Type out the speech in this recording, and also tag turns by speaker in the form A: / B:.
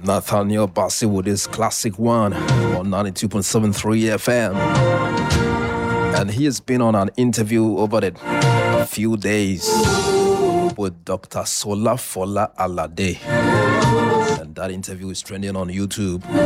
A: Nathaniel Bassey with his classic one on 92.73 FM. And he has been on an interview over the few days with Dr. Sola Fola Alade. And that interview is trending on YouTube.